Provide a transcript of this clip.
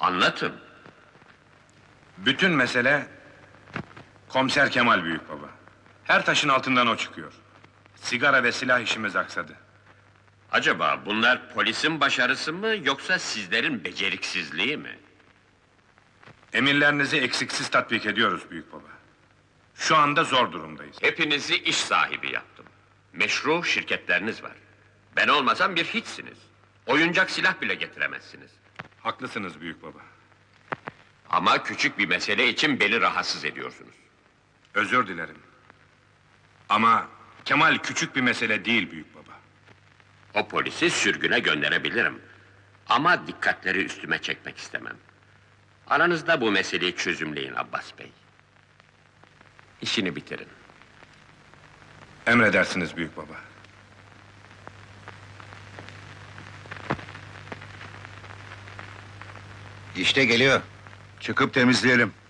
Anlatın. Bütün mesele... Komiser Kemal büyükbaba. Her taşın altından o çıkıyor. Sigara ve silah işimiz aksadı. Acaba bunlar polisin başarısı mı, yoksa sizlerin beceriksizliği mi? Emirlerinizi eksiksiz tatbik ediyoruz büyükbaba. Şu anda zor durumdayız. Hepinizi iş sahibi yaptım. Meşru şirketleriniz var. Ben olmasam bir hiçsiniz. Oyuncak silah bile getiremezsiniz. Haklısınız büyükbaba. Ama küçük bir mesele için beni rahatsız ediyorsunuz. Özür dilerim. Ama Kemal küçük bir mesele değil büyükbaba. O polisi sürgüne gönderebilirim. Ama dikkatleri üstüme çekmek istemem. Aranızda bu meseleyi çözümleyin Abbas Bey. İşini bitirin. Emredersiniz büyükbaba. İşte geliyor. Çıkıp temizleyelim.